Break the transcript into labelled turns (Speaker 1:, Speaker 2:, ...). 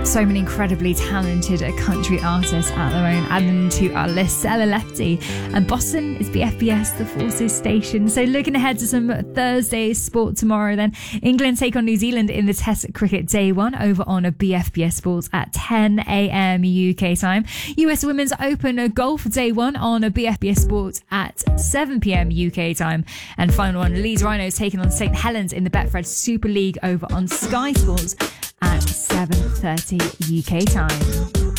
Speaker 1: so many incredibly talented country artists at the moment. Adding to our list, Ella Lefty. And Boston is BFBS, the Forces station. So looking ahead to some Thursday sport tomorrow then. England take on New Zealand in the Test Cricket Day 1 over on a BFBS Sports at 10 a.m. UK time. US Women's Open Golf Day 1 on a BFBS Sports at 7 p.m. UK time. And final one, Leeds Rhinos taking on St Helens in the Betfred Super League over on Sky Sports at 7:30 UK time.